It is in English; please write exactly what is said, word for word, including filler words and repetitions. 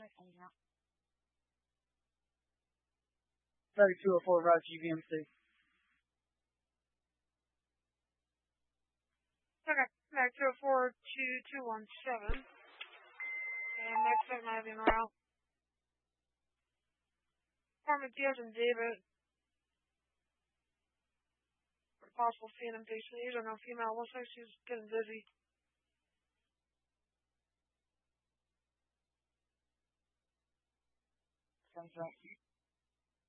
thirty-two oh four Route G V M C. Okay, Mac two oh four two two one seven. And next up, might be morale. Department Diaz and David. For possible C N M patient. Or no female. Looks like she's getting busy. Sounds right.